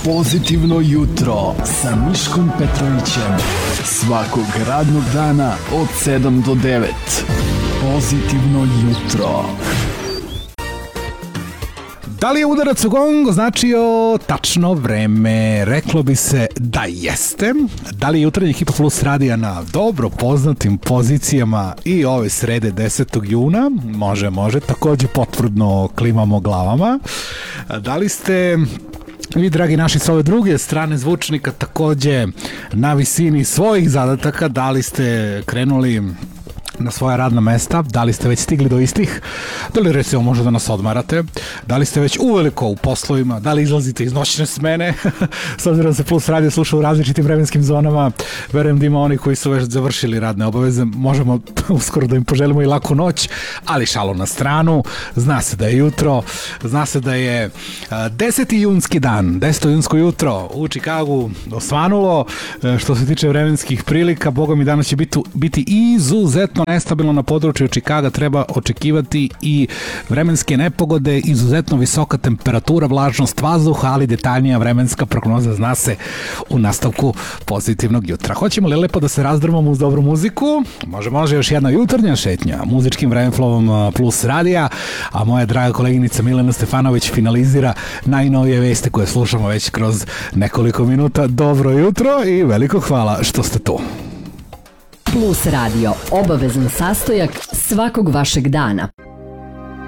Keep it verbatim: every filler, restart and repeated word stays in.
Pozitivno jutro sa Miškom Petrovićem. Svakog radnog dana od sedam do devet. Pozitivno jutro. Da li je udarac u gong označio tačno vreme? Reklo bi se da jeste. Da li je jutarnji Ekipa Plus radija na dobro poznatim pozicijama i ove srede desetog juna? Može, može. Takođe potvrdno klimamo glavama. Da li ste vi, dragi naši, s ove druge strane zvučnika takođe na visini svojih zadataka? Da li ste krenuli na svoja radna mesta, da li ste već stigli do istih, da li recimo može da nas odmarate, da li ste već uveliko u poslovima, da li izlazite iz noćne smene, s obzirom da se Plus radio sluša u različitim vremenskim zonama, verujem da ima oni koji su već završili radne obaveze, možemo uskoro da im poželimo i laku noć, ali šalo na stranu, zna se da je jutro, zna se da je deseti junski dan, deseto junsko jutro u Čikagu osvanulo, što se tiče vremenskih prilika, boga mi danas će biti, biti izuzetno nestabilno na području Čikaga, treba očekivati i vremenske nepogode, izuzetno visoka temperatura, vlažnost vazduha, ali detaljnija vremenska prognoza zna se u nastavku pozitivnog jutra. Hoćemo li lepo da se razdrmamo uz dobru muziku? Može, može, još jedna jutarnja šetnja muzičkim vremenflovom Plus radija, a moja draga koleginica Milena Stefanović finalizira najnovije vesti koje slušamo već kroz nekoliko minuta. Dobro jutro i veliko hvala što ste tu. Plus radio, obavezan sastojak svakog vašeg dana.